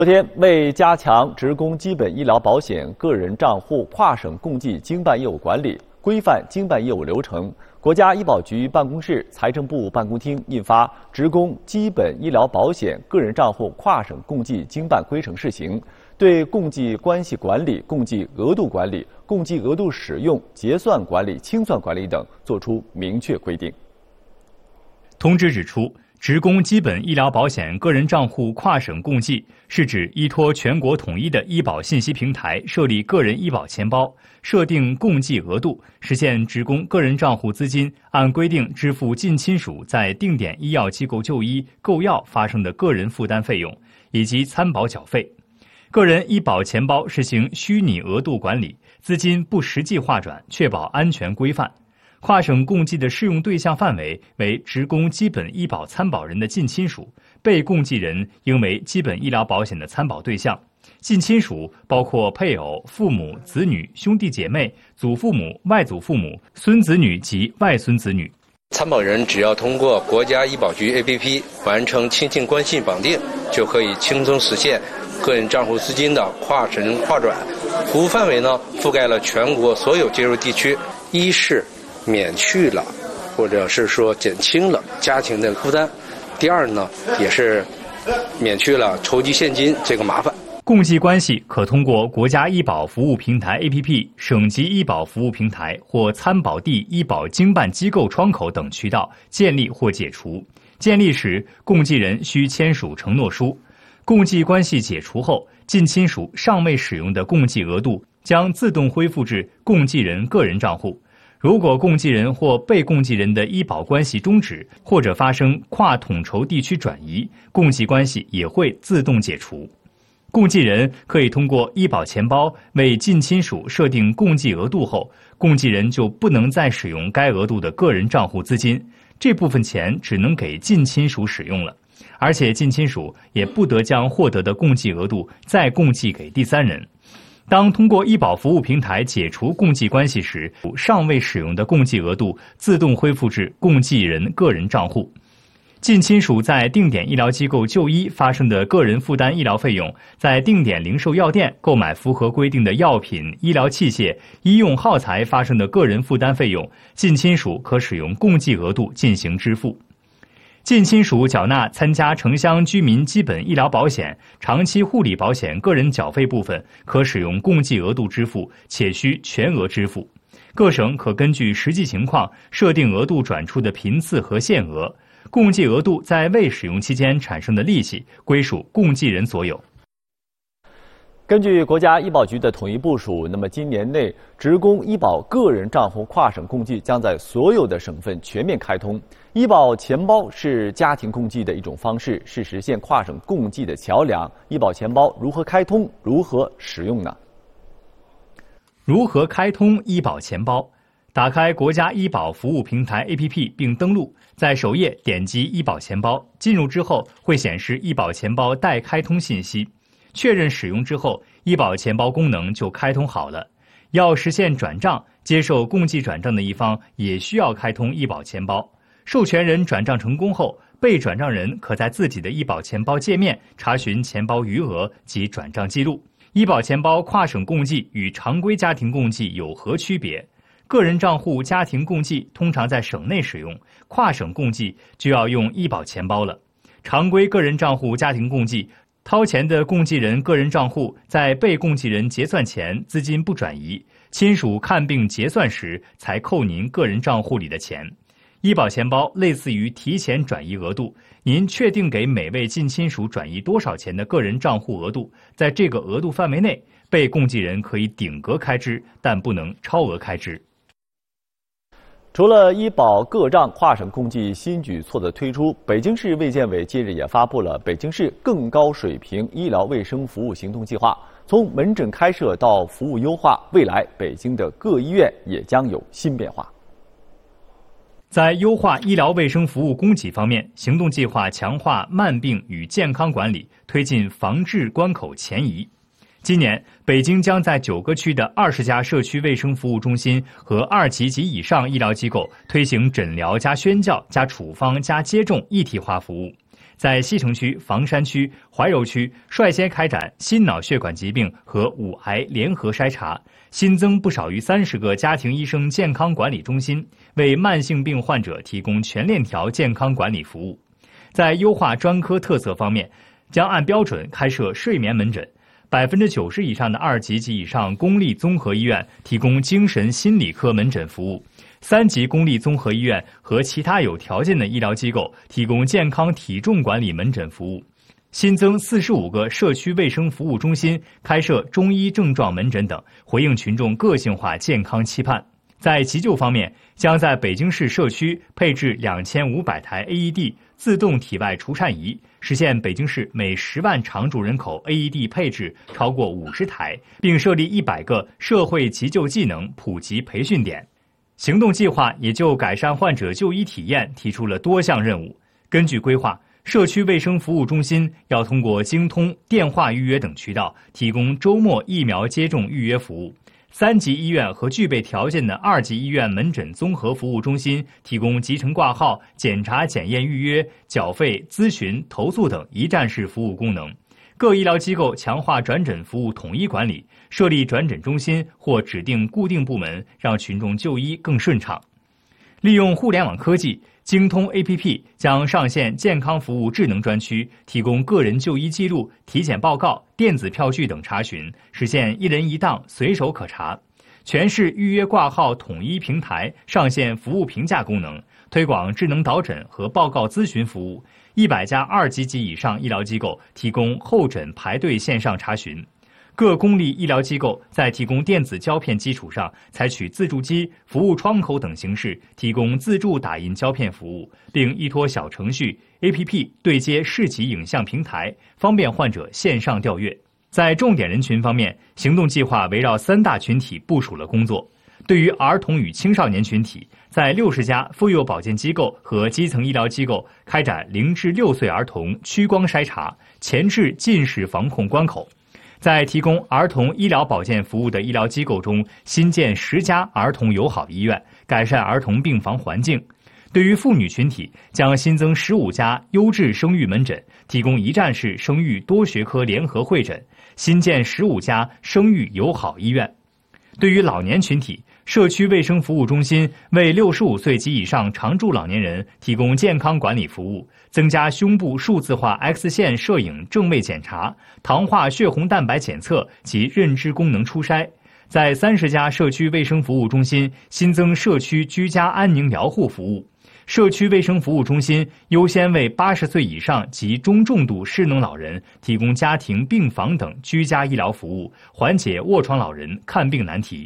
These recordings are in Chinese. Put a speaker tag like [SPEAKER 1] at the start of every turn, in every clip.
[SPEAKER 1] 昨天，为加强职工基本医疗保险个人账户跨省共济经办业务管理，规范经办业务流程，国家医保局办公室、财政部办公厅印发《职工基本医疗保险个人账户跨省共济经办规程试行》，对共济关系管理、共济额度管理、共济额度使用、结算管理、清算管理等作出明确规定。
[SPEAKER 2] 通知指出，职工基本医疗保险个人账户跨省共济是指依托全国统一的医保信息平台设立个人医保钱包，设定共济额度，实现职工个人账户资金按规定支付近亲属在定点医药机构就医、购药发生的个人负担费用以及参保缴费。个人医保钱包实行虚拟额度管理，资金不实际划转，确保安全规范。跨省共济的适用对象范围为职工基本医保参保人的近亲属，被共济人应为基本医疗保险的参保对象。近亲属包括配偶、父母、子女、兄弟姐妹、祖父母、外祖父母、孙子女及外孙子女。
[SPEAKER 3] 参保人只要通过国家医保局 APP 完成亲戚关系绑定，就可以轻松实现个人账户资金的跨省跨转。服务范围呢，覆盖了全国所有接入地区。一是免去了，或者是说减轻了家庭的负担；第二呢，也是免去了筹集现金这个麻烦。
[SPEAKER 2] 共济关系可通过国家医保服务平台 APP、省级医保服务平台或参保地医保经办机构窗口等渠道建立或解除。建立时，共济人需签署承诺书。共济关系解除后，近亲属尚未使用的共济额度将自动恢复至共济人个人账户。如果共济人或被共济人的医保关系终止，或者发生跨统筹地区转移，共济关系也会自动解除。共济人可以通过医保钱包为近亲属设定共济额度后，共济人就不能再使用该额度的个人账户资金，这部分钱只能给近亲属使用了，而且近亲属也不得将获得的共济额度再共济给第三人。当通过医保服务平台解除共济关系时，尚未使用的共济额度自动恢复至共济人个人账户。近亲属在定点医疗机构就医发生的个人负担医疗费用，在定点零售药店购买符合规定的药品、医疗器械、医用耗材发生的个人负担费用，近亲属可使用共济额度进行支付。近亲属缴纳参加城乡居民基本医疗保险、长期护理保险个人缴费部分，可使用共济额度支付，且需全额支付。各省可根据实际情况设定额度转出的频次和限额。共济额度在未使用期间产生的利息归属共济人所有。
[SPEAKER 1] 根据国家医保局的统一部署，那么今年内职工医保个人账户跨省共济将在所有的省份全面开通。医保钱包是家庭共济的一种方式，是实现跨省共济的桥梁。医保钱包如何开通，如何使用呢？
[SPEAKER 2] 如何开通医保钱包？打开国家医保服务平台 APP 并登录，在首页点击医保钱包，进入之后会显示医保钱包待开通信息。确认使用之后，医保钱包功能就开通好了。要实现转账，接受共济转账的一方也需要开通医保钱包。授权人转账成功后，被转账人可在自己的医保钱包界面查询钱包余额及转账记录。医保钱包跨省共济与常规家庭共济有何区别？个人账户家庭共济通常在省内使用，跨省共济就要用医保钱包了。常规个人账户家庭共济，掏钱的共济人个人账户在被共济人结算前资金不转移，亲属看病结算时才扣您个人账户里的钱。医保钱包类似于提前转移额度，您确定给每位近亲属转移多少钱的个人账户额度，在这个额度范围内，被共济人可以顶格开支，但不能超额开支。
[SPEAKER 1] 除了医保个账跨省共济新举措的推出，北京市卫健委近日也发布了北京市更高水平医疗卫生服务行动计划。从门诊开设到服务优化，未来北京的各医院也将有新变化。
[SPEAKER 2] 在优化医疗卫生服务供给方面，行动计划强化慢病与健康管理，推进防治关口前移。今年，北京将在9个区的20家社区卫生服务中心和2级及以上医疗机构推行诊疗加宣教加处方加接种一体化服务。 在西城区、房山区、怀柔区率先开展心脑血管疾病和5癌联合筛查，新增不少于30个家庭医生健康管理中心，为慢性病患者提供全链条健康管理服务。在优化专科特色方面，将按标准开设睡眠门诊，90%以上的2级及以上公立综合医院提供精神心理科门诊服务，3级公立综合医院和其他有条件的医疗机构提供健康体重管理门诊服务。新增45个社区卫生服务中心，开设中医症状门诊等，回应群众个性化健康期盼。在急救方面，将在北京市社区配置2500台 AED 自动体外除颤仪，实现北京市每10万常住人口 AED 配置超过50台，并设立100个社会急救技能普及培训点。行动计划也就改善患者就医体验提出了多项任务。根据规划，社区卫生服务中心要通过京通、电话预约等渠道提供周末疫苗接种预约服务。3级医院和具备条件的2级医院门诊综合服务中心提供集成挂号、检查检验预约、缴费、咨询、投诉等一站式服务功能。各医疗机构强化转诊服务统一管理，设立转诊中心或指定固定部门，让群众就医更顺畅。利用互联网科技，京通 APP 将上线健康服务智能专区，提供个人就医记录、体检报告、电子票据等查询，实现一人一档，随手可查。全市预约挂号统一平台上线服务评价功能，推广智能导诊和报告咨询服务。100家2级及以上医疗机构提供候诊排队线上查询。各公立医疗机构在提供电子胶片基础上，采取自助机、服务窗口等形式提供自助打印胶片服务，并依托小程序 APP 对接市级影像平台，方便患者线上调阅。在重点人群方面，行动计划围绕3大群体部署了工作。对于儿童与青少年群体，在60家妇幼保健机构和基层医疗机构开展0至6岁儿童屈光筛查，前置近视防控关口。在提供儿童医疗保健服务的医疗机构中，新建10家儿童友好医院，改善儿童病房环境。对于妇女群体，将新增15家优质生育门诊，提供一站式生育多学科联合会诊，新建15家生育友好医院。对于老年群体，社区卫生服务中心为65岁及以上常住老年人提供健康管理服务，增加胸部数字化 X 线摄影正位检查、糖化血红蛋白检测及认知功能初筛。在30家社区卫生服务中心新增社区居家安宁疗护服务。社区卫生服务中心优先为80岁以上及中重度失能老人提供家庭病房等居家医疗服务，缓解卧床老人看病难题。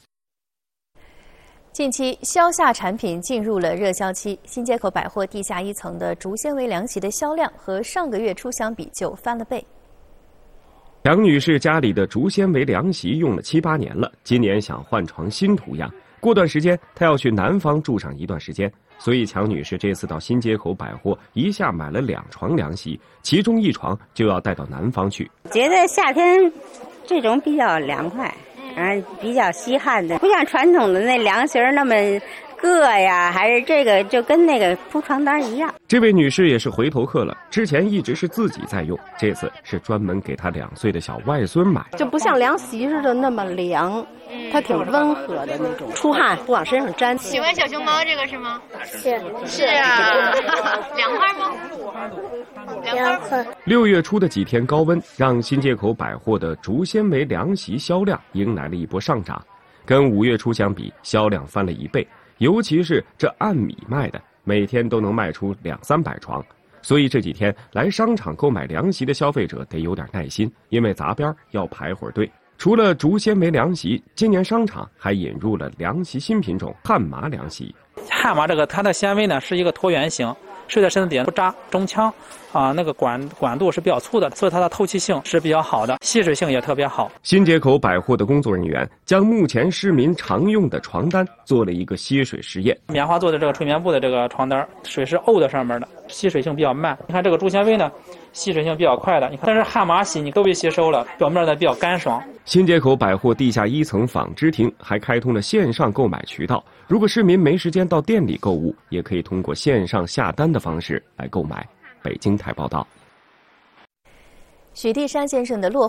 [SPEAKER 4] 近期消夏产品进入了热销期，新街口百货地下1层的竹纤维凉席的销量和上个月初相比就翻了倍。
[SPEAKER 5] 杨女士家里的竹纤维凉席用了7、8年了，今年想换床新图样，过段时间她要去南方住上一段时间，所以强女士这次到新街口百货一下买了2床凉席，其中1床就要带到南方去。
[SPEAKER 6] 觉得夏天这种比较凉快，比较吸汗的，不像传统的那凉席那么硌呀，还是这个就跟那个铺床单一样。
[SPEAKER 5] 这位女士也是回头客了，之前一直是自己在用，这次是专门给她2岁的小外孙买，
[SPEAKER 7] 就不像凉席似的那么凉，它挺温和的那种，出汗不往身上沾。
[SPEAKER 8] 喜欢小熊猫这个是吗？
[SPEAKER 7] 是
[SPEAKER 8] 啊，凉快吗？凉快。
[SPEAKER 5] 6月初的几天高温，让新街口百货的竹纤维凉席销量迎来了一波上涨，跟5月初相比，销量翻了1倍。尤其是这按米卖的，每天都能卖出200-300床，所以这几天来商场购买凉席的消费者得有点耐心，因为砸边要排会儿队。除了竹纤维凉席，今年商场还引入了凉席新品种旱麻凉席。
[SPEAKER 9] 旱麻这个它的纤维呢是一个椭圆形，睡在身子底下不扎，中腔那个管度是比较粗的，所以它的透气性是比较好的，吸水性也特别好。
[SPEAKER 5] 新街口百货的工作人员将目前市民常用的床单做了一个吸水实验。
[SPEAKER 9] 棉花做的这个纯棉布的这个床单，水是沤在上面的，吸水性比较慢。你看这个竹纤维呢，吸水性比较快的。你看，但是旱麻洗你都被吸收了，表面呢比较干爽。
[SPEAKER 5] 新街口百货地下1层纺织厅还开通了线上购买渠道，如果市民没时间到店里购物，也可以通过线上下单的方式来购买。 北京台报道。
[SPEAKER 4] 许地山先生的落